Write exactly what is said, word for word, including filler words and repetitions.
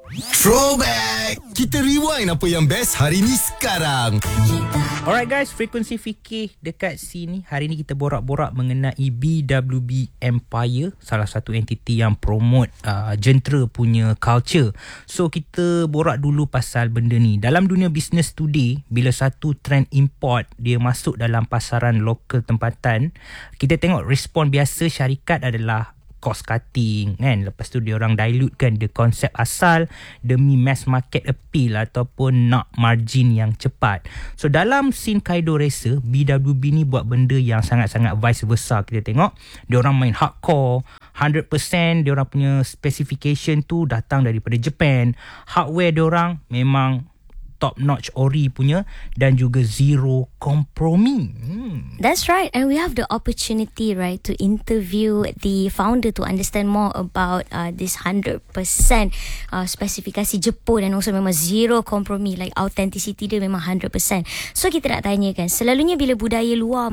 Throwback. Kita rewind apa yang best hari ni sekarang. Alright guys, frekuensi fikir dekat sini. Hari ni kita borak-borak mengenai B W B Empire, salah satu entiti yang promote uh, jentera punya culture. So kita borak dulu pasal benda ni. Dalam dunia business today, bila satu trend import dia masuk dalam pasaran lokal tempatan, kita tengok respon biasa syarikat adalah cost cutting kan. Lepas tu dia orang dilute kan the konsep asal demi mass market appeal ataupun nak margin yang cepat. So dalam scene Kaido Racer, B W B ni buat benda yang sangat-sangat vice versa. Kita tengok dia orang main hardcore, one hundred percent dia orang punya specification tu datang daripada Japan. Hardware dia orang memang top notch ori punya dan juga zero kompromi. Hmm. That's right, and we have the opportunity, right, to interview the founder to understand more about uh, this one hundred percent uh, spesifikasi Jepun dan also memang zero kompromi, like authenticity dia memang one hundred percent. So kita nak tanyakan, selalunya bila budaya luar